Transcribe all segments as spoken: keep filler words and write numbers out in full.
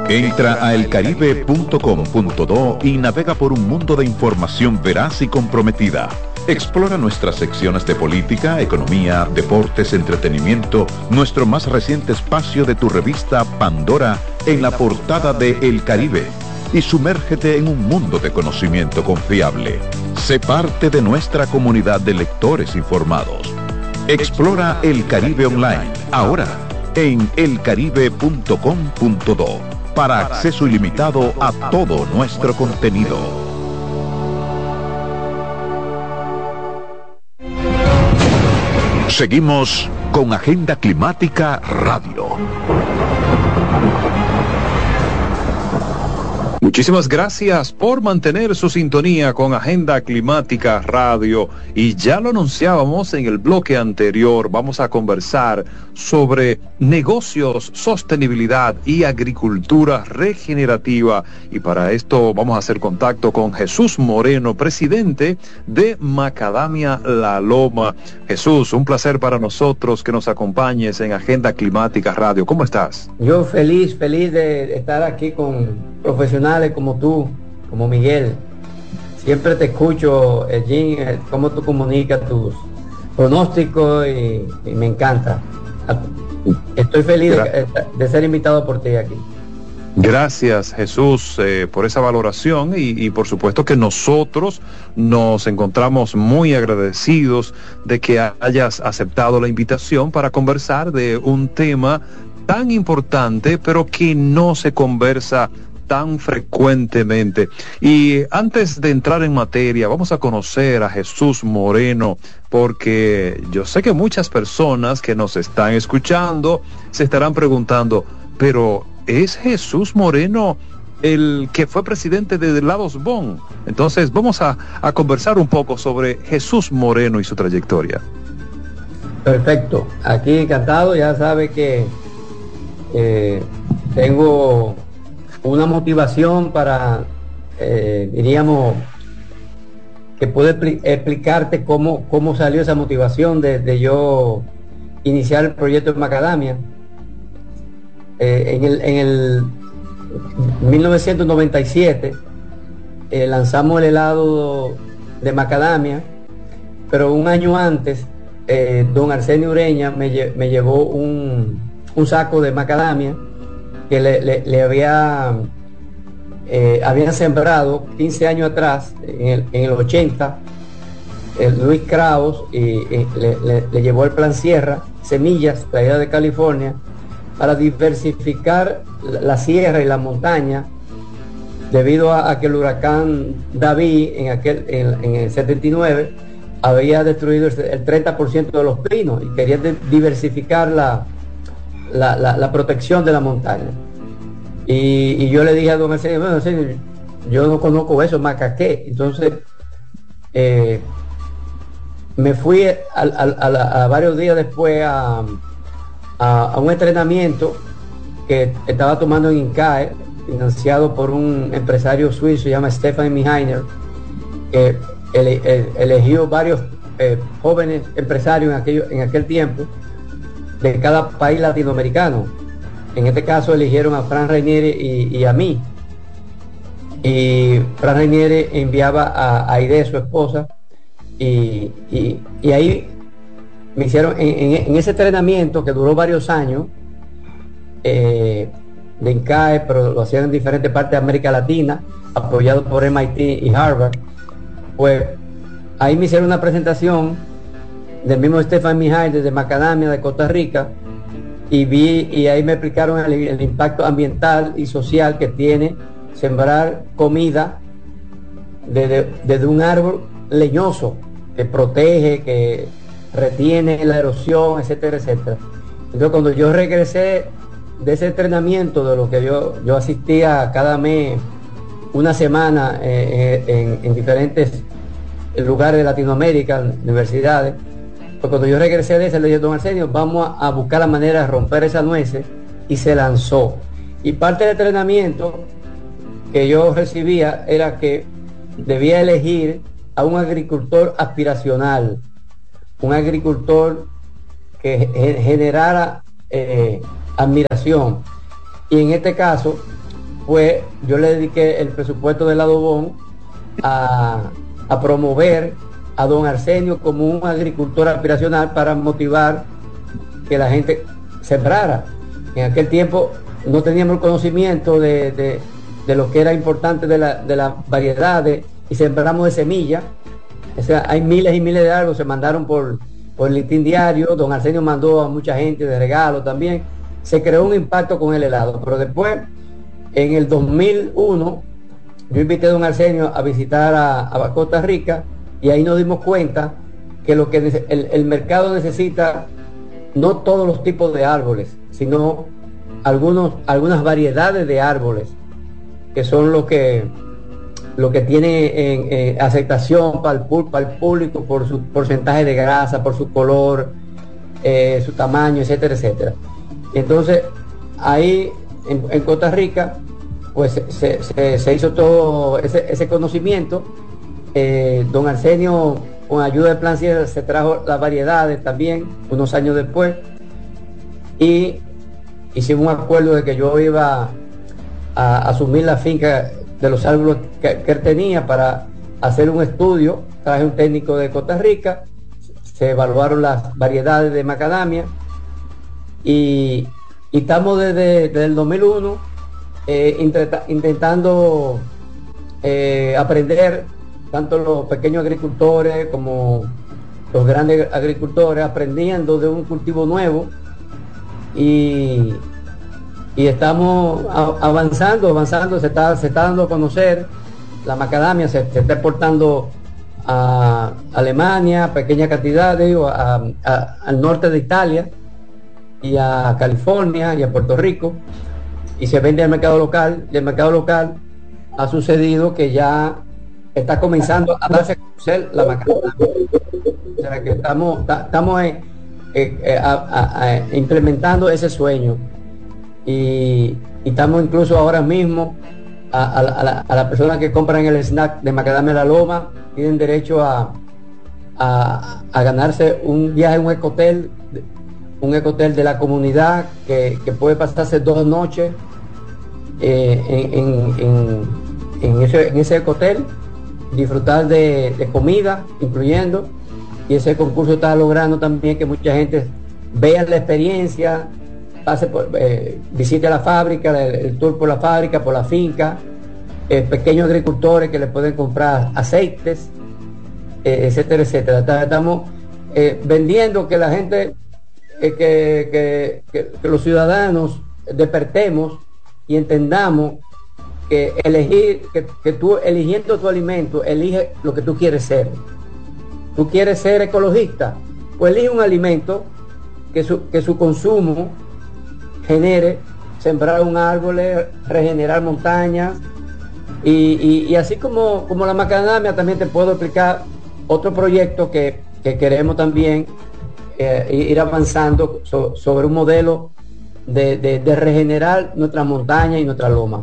Entra a el caribe punto com punto do y navega por un mundo de información veraz y comprometida. Explora nuestras secciones de política, economía, deportes, entretenimiento, nuestro más reciente espacio de tu revista Pandora en la portada de El Caribe, y sumérgete en un mundo de conocimiento confiable. Sé parte de nuestra comunidad de lectores informados. Explora El Caribe Online, ahora en el caribe punto com punto do, para acceso ilimitado a todo nuestro contenido. Seguimos con Agenda Climática Radio. Muchísimas gracias por mantener su sintonía con Agenda Climática Radio. Y ya lo anunciábamos en el bloque anterior, vamos a conversar sobre negocios, sostenibilidad y agricultura regenerativa. Y para esto vamos a hacer contacto con Jesús Moreno, presidente de Macadamia La Loma. Jesús, un placer para nosotros que nos acompañes en Agenda Climática Radio. ¿Cómo estás? Yo feliz, feliz de estar aquí con profesionales como tú, como Miguel. Siempre te escucho, Jim, cómo tú comunicas tus pronósticos y, y me encanta. Estoy feliz de, de ser invitado por ti aquí. Gracias, Jesús, eh, por esa valoración y, y por supuesto que nosotros nos encontramos muy agradecidos de que hayas aceptado la invitación para conversar de un tema tan importante, pero que no se conversa tan frecuentemente. Y antes de entrar en materia, vamos a conocer a Jesús Moreno, porque yo sé que muchas personas que nos están escuchando se estarán preguntando, pero ¿es Jesús Moreno el que fue presidente de Lados Bon? Entonces vamos a, a conversar un poco sobre Jesús Moreno y su trayectoria. Perfecto, aquí encantado. Ya sabe que eh, tengo una motivación para, eh, diríamos, que puedo expli- explicarte cómo, cómo salió esa motivación de, de yo iniciar el proyecto de Macadamia. Eh, en el, en el mil novecientos noventa y siete eh, lanzamos el helado de Macadamia, pero un año antes eh, don Arsenio Ureña me, lle- me llevó un, un saco de Macadamia que le, le, le había eh, habían sembrado quince años atrás, en el, en el ochenta, el Luis Kraus, y, y le, le, le llevó el Plan Sierra, semillas traídas de California, para diversificar la, la sierra y la montaña, debido a, a que el huracán David en, aquel, en, en el setenta y nueve había destruido el, el treinta por ciento de los pinos, y quería de, diversificar la La, la, la protección de la montaña. Y, y yo le dije a don Arsenio, bueno, Arsenio, yo no conozco eso, macaqué. Entonces eh, me fui a, a, a, a varios días después a, a, a un entrenamiento que estaba tomando en INCAE, financiado por un empresario suizo, se llama Stefan Mihainer, que ele, ele, eligió varios eh, jóvenes empresarios en, aquello, en aquel tiempo, de cada país latinoamericano. En este caso eligieron a Fran Reinieri y, y a mí. Y Fran Reinieri enviaba a Aide, su esposa, y, y, y ahí me hicieron, en, en, en ese entrenamiento que duró varios años, eh, de INCAE, pero lo hacían en diferentes partes de América Latina, apoyado por M I T y Harvard, pues ahí me hicieron una presentación del mismo Stefan Mihai de Macadamia de Costa Rica, y vi y ahí me explicaron el, el impacto ambiental y social que tiene sembrar comida desde, desde un árbol leñoso que protege, que retiene la erosión, etcétera, etcétera. Entonces cuando yo regresé de ese entrenamiento, de lo que yo, yo asistía cada mes una semana eh, en, en diferentes lugares de Latinoamérica, universidades, pues cuando yo regresé de ese, le dije, don Arsenio, vamos a, a buscar la manera de romper esa nueces, y se lanzó. Y parte del entrenamiento que yo recibía era que debía elegir a un agricultor aspiracional, un agricultor que generara eh, admiración. Y en este caso pues yo le dediqué el presupuesto del adobón a, a promover a don Arsenio como un agricultor aspiracional para motivar que la gente sembrara. En aquel tiempo no teníamos el conocimiento de, de, de lo que era importante de las de la variedades y sembramos de semilla. O sea, hay miles y miles de árboles, se mandaron por, por el listín diario, don Arsenio mandó a mucha gente de regalo también, se creó un impacto con el helado, pero después, en el dos mil uno, yo invité a don Arsenio a visitar a, a Costa Rica y ahí nos dimos cuenta que lo que el, el mercado necesita, no todos los tipos de árboles, sino algunos, algunas variedades de árboles, que son los que lo que tiene en, en aceptación para el, para el público por su porcentaje de grasa, por su color, eh, su tamaño, etcétera, etcétera. Entonces, ahí en, en Costa Rica, pues se, se, se hizo todo ese, ese conocimiento. Eh, don Arsenio, con ayuda del Plan Sierra, se trajo las variedades también, unos años después, y hicimos un acuerdo de que yo iba a asumir la finca de los árboles que, que él tenía para hacer un estudio. Traje un técnico de Costa Rica, se evaluaron las variedades de macadamia y, y estamos desde, desde el dos mil uno eh, intenta, intentando eh, aprender, tanto los pequeños agricultores como los grandes agricultores, aprendiendo de un cultivo nuevo y y estamos avanzando, avanzando, se está, se está dando a conocer la macadamia, se, se está exportando a Alemania, pequeñas cantidades, a, a, al norte de Italia y a California y a Puerto Rico, y se vende al mercado local. Del mercado local ha sucedido que ya está comenzando a darse a conocer la macadamia. O sea que estamos, estamos eh, eh, a, a, a, implementando ese sueño. Y, y estamos incluso ahora mismo a, a, a, la, a las personas que compran el snack de macadamia la loma tienen derecho a, a, a ganarse un viaje en un ecotel, un ecotel de la comunidad que, que puede pasarse dos noches eh, en, en, en, en, ese, en ese ecotel, disfrutar de, de comida incluyendo, y ese concurso está logrando también que mucha gente vea la experiencia, pase por, eh, visite la fábrica, el, el tour por la fábrica, por la finca, eh, pequeños agricultores que le pueden comprar aceites, eh, etcétera, etcétera. Estamos eh, vendiendo que la gente, eh, que, que, que, que los ciudadanos despertemos y entendamos que elegir, que, que tú eligiendo tu alimento, elige lo que tú quieres ser. Tú quieres ser ecologista, pues elige un alimento que su, que su consumo genere, sembrar un árbol, regenerar montañas y, y, y así como, como la macadamia, también te puedo explicar otro proyecto que, que queremos también eh, ir avanzando so, sobre un modelo de, de, de regenerar nuestras montañas y nuestra loma.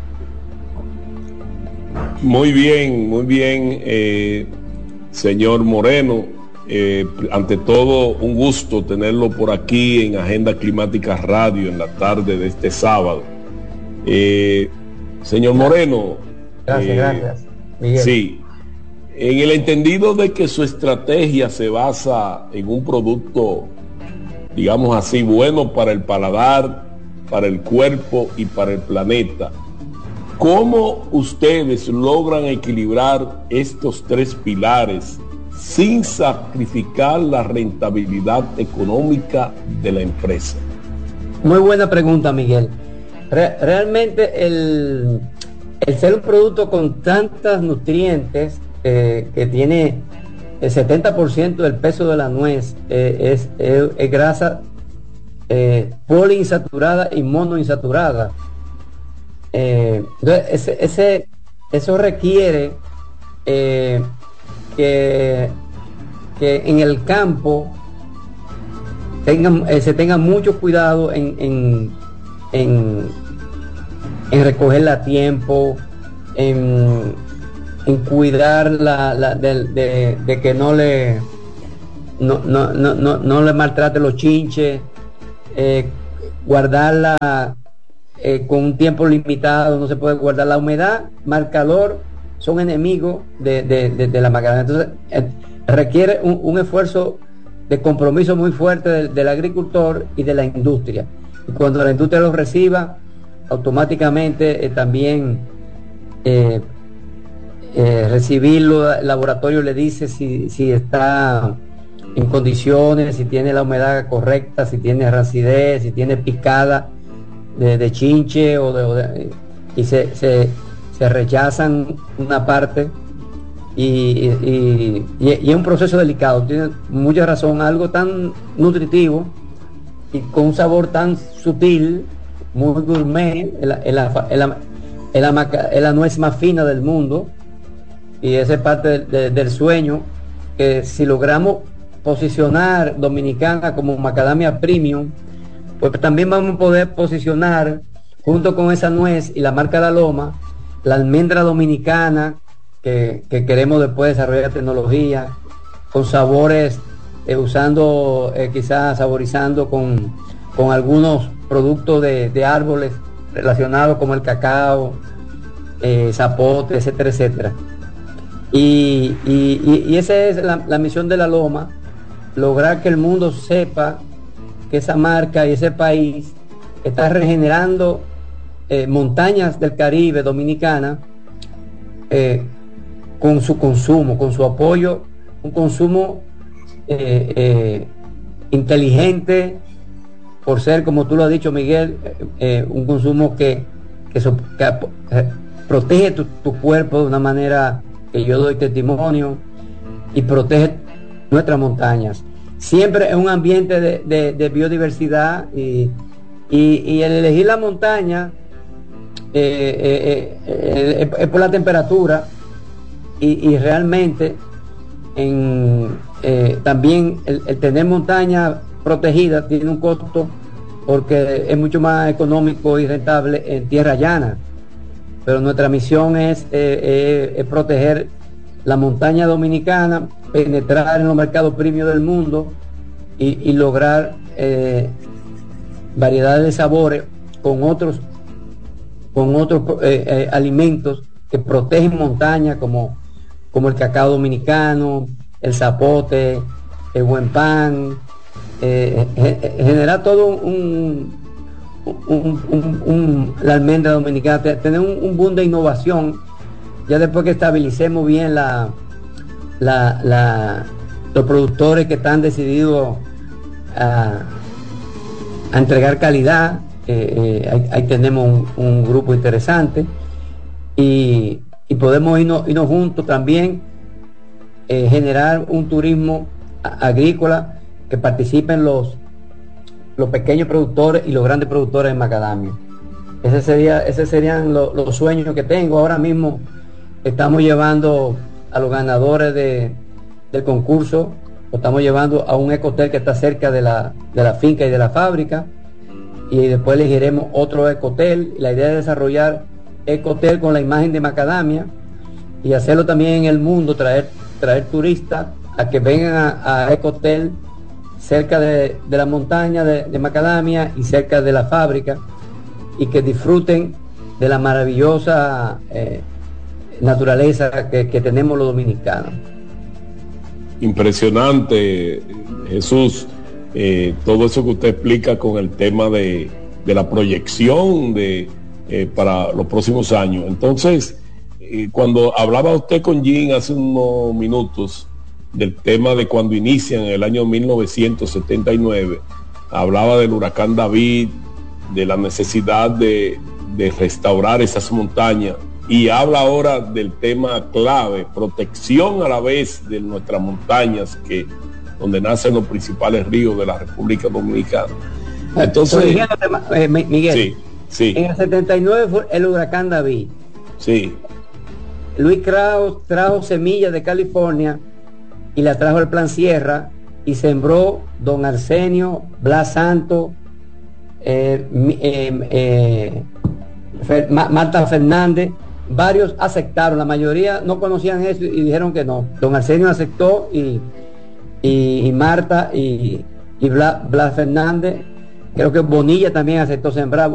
Muy bien, muy bien, eh, señor Moreno. Eh, ante todo, un gusto tenerlo por aquí en Agenda Climática Radio en la tarde de este sábado. Eh, señor Moreno. Gracias, eh, gracias. Miguel. Sí, en el entendido de que su estrategia se basa en un producto, digamos así, bueno para el paladar, para el cuerpo y para el planeta. ¿Cómo ustedes logran equilibrar estos tres pilares sin sacrificar la rentabilidad económica de la empresa? Muy buena pregunta, Miguel. Re- realmente el, el ser un producto con tantos nutrientes eh, que tiene el setenta por ciento del peso de la nuez, eh, es, es, es grasa eh, poliinsaturada y monoinsaturada. Eh, entonces ese, ese, eso requiere eh, que, que en el campo tengan, eh, se tenga mucho cuidado en, en, en, en recogerla a tiempo, en, en cuidar la, la de, de, de que no le no, no, no, no, no le maltrate los chinches, eh, guardarla eh, con un tiempo limitado, no se puede guardar. La humedad, mal calor, son enemigos de, de, de, de la macadamia. Entonces, eh, requiere un, un esfuerzo de compromiso muy fuerte del, del agricultor y de la industria. Y cuando la industria lo reciba, automáticamente eh, también eh, eh, recibirlo, el laboratorio le dice si, si está en condiciones, si tiene la humedad correcta, si tiene rancidez, si tiene picada de, de chinche o de, o de, y se, se, se rechazan una parte y, y, y, y es un proceso delicado. Tiene mucha razón, algo tan nutritivo y con un sabor tan sutil, muy gourmet, es la, es la, es la, es la, es la nuez más fina del mundo, y esa es parte de, de, del sueño, que si logramos posicionar Dominicana como macadamia premium, pues también vamos a poder posicionar junto con esa nuez y la marca La Loma, la almendra dominicana, que, que queremos después desarrollar tecnología con sabores, eh, usando eh, quizás saborizando con, con algunos productos de, de árboles relacionados como el cacao, eh, zapote, etcétera, etcétera. Y, y, y esa es la, la misión de La Loma, lograr que el mundo sepa que esa marca y ese país está regenerando eh, montañas del Caribe dominicana eh, con su consumo, con su apoyo, un consumo eh, eh, inteligente, por ser, como tú lo has dicho, Miguel, eh, un consumo que, que, so, que eh, protege tu, tu cuerpo de una manera que yo doy testimonio, y protege nuestras montañas. Siempre es un ambiente de, de, de biodiversidad, y, y, y el elegir la montaña eh, eh, eh, eh, es por la temperatura, y, y realmente en, eh, también el, el tener montaña protegida tiene un costo, porque es mucho más económico y rentable en tierra llana, pero nuestra misión es, eh, eh, es proteger la montaña dominicana, penetrar en los mercados premium del mundo y, y lograr eh, variedades de sabores con otros con otros eh, eh, alimentos que protegen montaña, como, como el cacao dominicano, el zapote, el buen pan, eh, eh, generar todo un, un, un, un la almendra dominicana, tener un, un boom de innovación. Ya después que estabilicemos bien la, la, la los productores que están decididos a, a entregar calidad, eh, eh, ahí, ahí tenemos un, un grupo interesante, y, y podemos irnos, irnos juntos también, eh, generar un turismo agrícola que participen los, los pequeños productores y los grandes productores de macadamia. Ese sería, ese serían lo, los sueños que tengo. Ahora mismo estamos llevando a los ganadores de, del concurso, lo estamos llevando a un ecohotel que está cerca de la, de la finca y de la fábrica, y después elegiremos otro ecohotel. La idea es desarrollar ecohotel con la imagen de macadamia y hacerlo también en el mundo, traer, traer turistas a que vengan a, a ecohotel cerca de, de la montaña de, de macadamia y cerca de la fábrica, y que disfruten de la maravillosa eh, naturaleza que, que tenemos los dominicanos. Impresionante, Jesús, eh, todo eso que usted explica con el tema de, de la proyección de eh, para los próximos años. Entonces, eh, cuando hablaba usted con Jim hace unos minutos del tema de cuando inician en el año mil novecientos setenta y nueve, hablaba del huracán David, de la necesidad de, de restaurar esas montañas, y habla ahora del tema clave, protección a la vez de nuestras montañas, que donde nacen los principales ríos de la República Dominicana. Entonces, eh, Miguel, sí, sí. En el setenta y nueve fue el huracán David. Sí. Luis Krauss trajo semillas de California y la trajo al Plan Sierra, y sembró don Arsenio, Blas Santo, eh, eh, eh, Fer, Marta Fernández. Varios aceptaron, la mayoría no conocían eso y dijeron que no. Don Arsenio aceptó, y, y, y Marta y, y Blas, Blas Fernández, creo que Bonilla también aceptó sembrar.